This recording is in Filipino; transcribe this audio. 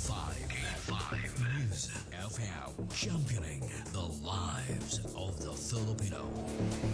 K5. Music FM. Championing the lives of the Filipino.